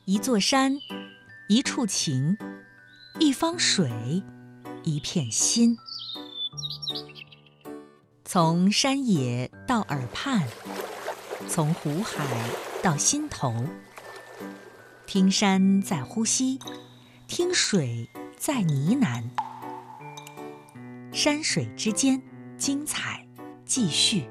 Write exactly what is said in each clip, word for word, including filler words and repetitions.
一座山，一处情，一方水，一片心。从山野到耳畔，从湖海到心头，听山在呼吸，听水在呢喃。山水之间，精彩继续。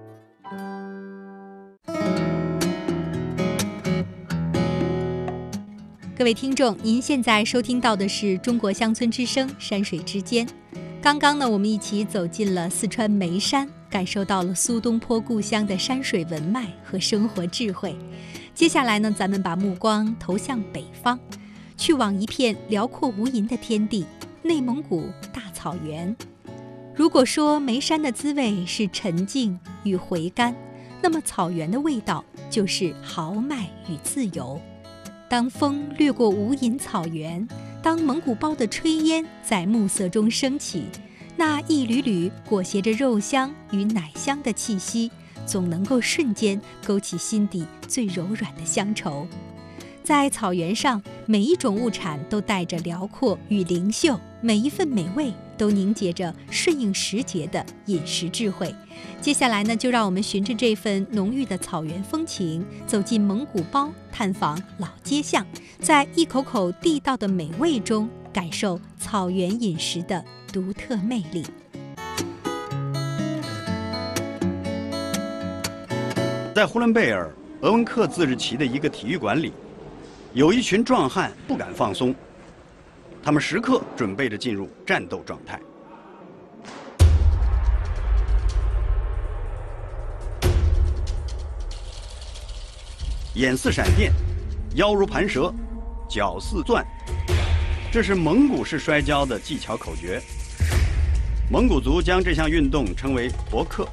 各位听众，您现在收听到的是中国乡村之声山水之间。刚刚呢，我们一起走进了四川眉山，感受到了苏东坡故乡的山水文脉和生活智慧。接下来呢，咱们把目光投向北方，去往一片辽阔无垠的天地——内蒙古大草原。如果说眉山的滋味是沉静与回甘，那么草原的味道就是豪迈与自由。当风掠过无垠草原，当蒙古包的炊烟在暮色中升起，那一缕缕裹挟着肉香与奶香的气息，总能够瞬间勾起心底最柔软的乡愁。在草原上，每一种物产都带着辽阔与灵秀，每一份美味都凝结着顺应时节的饮食智慧。接下来呢，就让我们循着这份浓郁的草原风情，走进蒙古包，探访老街巷，在一口口地道的美味中，感受草原饮食的独特魅力。 在呼伦贝尔鄂温克自治旗的一个体育馆里，有一群壮汉不敢放松，他们时刻准备着进入战斗状态。眼似闪电，腰如盘蛇，脚似钻，这是蒙古式摔跤的技巧口诀。蒙古族将这项运动称为博克。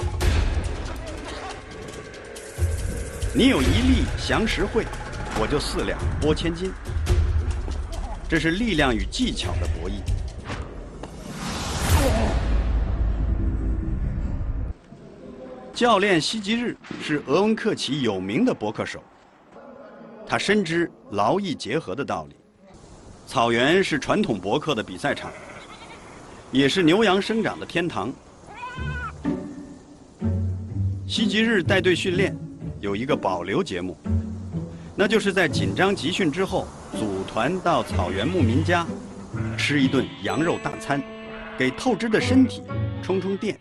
你有一力降十会，我就四两拨千斤。这是力量与技巧的博弈。教练西吉日是鄂温克旗有名的博克手，他深知劳逸结合的道理。草原是传统博克的比赛场，也是牛羊生长的天堂。西吉日带队训练有一个保留节目，那就是在紧张集训之后，组团到草原牧民家，吃一顿羊肉大餐，给透支的身体充充电。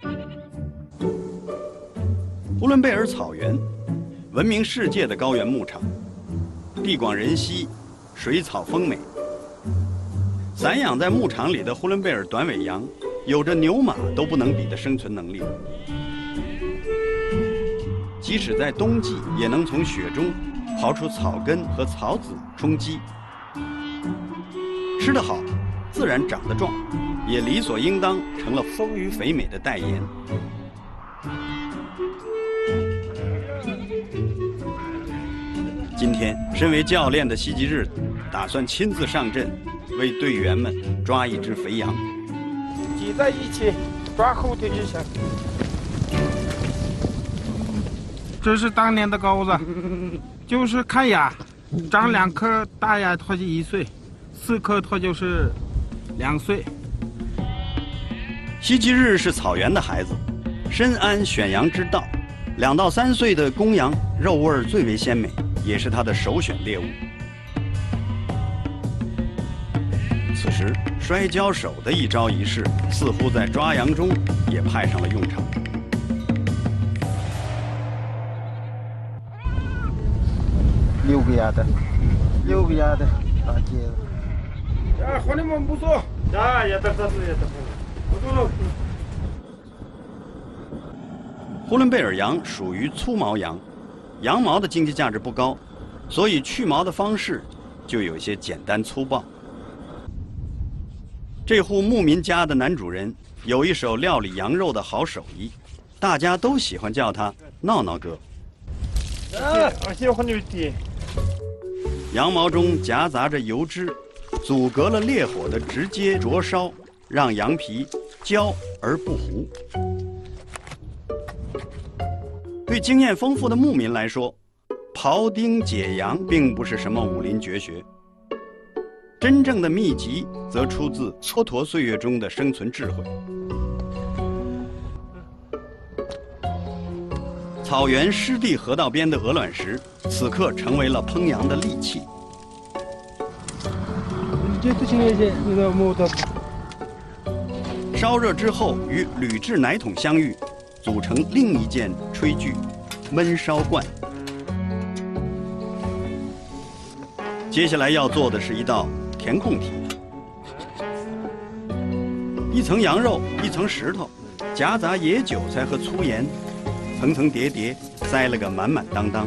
呼伦贝尔草原，闻名世界的高原牧场，地广人稀，水草丰美。散养在牧场里的呼伦贝尔短尾羊，有着牛马都不能比的生存能力。即使在冬季，也能从雪中刨出草根和草籽充饥。吃得好，自然长得壮，也理所应当成了丰腴肥美的代言。今天，身为教练的西吉日打算亲自上阵，为队员们抓一只肥羊。 挤在一起，抓后腿就行。这是当年的羔子，就是看牙，长两颗大牙它就一岁，四颗它就是两岁。 西吉日是草原的孩子，深谙选羊之道，两到三岁的公羊肉味最为鲜美，也是他的首选猎物。此时，摔跤手的一招一式似乎在抓羊中也派上了用场。 六个鸭的，六个鸭的，大街的。啊，伙计们不错，啊，也得这是也得，不错了。 呼伦贝尔羊属于粗毛羊，羊毛的经济价值不高，所以去毛的方式就有些简单粗暴。这户牧民家的男主人有一手料理羊肉的好手艺，大家都喜欢叫他闹闹哥。 啊，我喜欢你的。 羊毛中夹杂着油脂，阻隔了烈火的直接灼烧，让羊皮焦而不糊。对经验丰富的牧民来说， 庖丁解羊并不是什么武林绝学，真正的秘籍则出自蹉跎岁月中的生存智慧。草原湿地河道边的鹅卵石，此刻成为了烹羊的利器。烧热之后，与铝制奶桶相遇，组成另一件炊具——焖烧罐。接下来要做的是一道填空题，一层羊肉，一层石头，夹杂野韭菜和粗盐，层层叠叠，塞了个满满当当。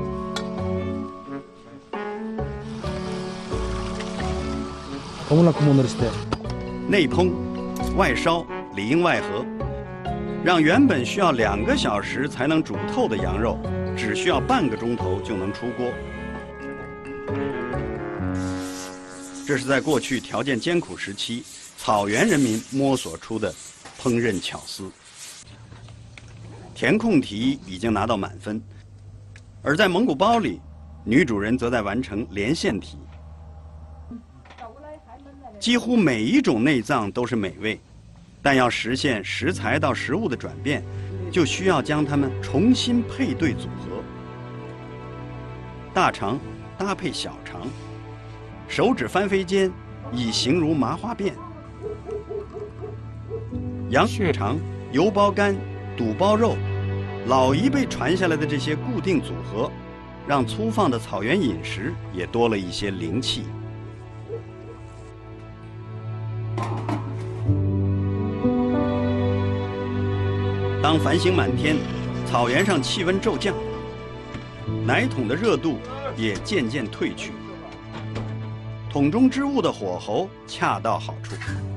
内烹外烧，里应外合，让原本需要两个小时才能煮透的羊肉，只需要半个钟头就能出锅。这是在过去条件艰苦时期，草原人民摸索出的烹饪巧思。填空题已经拿到满分，而在蒙古包里，女主人则在完成连线题。几乎每一种内脏都是美味，但要实现食材到食物的转变，就需要将它们重新配对组合。大肠搭配小肠，手指翻飞间，以形如麻花辫。羊血肠、油包肝、肚包肉，老一辈传下来的这些固定组合，让粗放的草原饮食也多了一些灵气。当繁星满天，草原上气温骤降，奶桶的热度也渐渐退去，桶中之物的火候恰到好处。